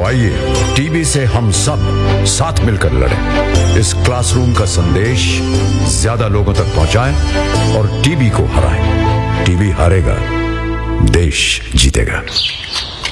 आइए टीबी से हम सब साथ मिलकर लड़ें। इस क्लासरूम का संदेश ज्यादा लोगों तक पहुंचाएं और टीबी को हराएं। टीबी हारेगा, देश जीतेगा।